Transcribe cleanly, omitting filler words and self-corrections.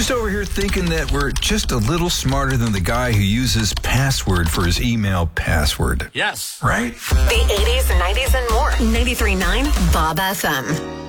just over here thinking that we're just a little smarter than the guy who uses password for his email password. Yes. Right? The 80s, 90s, and more. 93.9 Bob FM.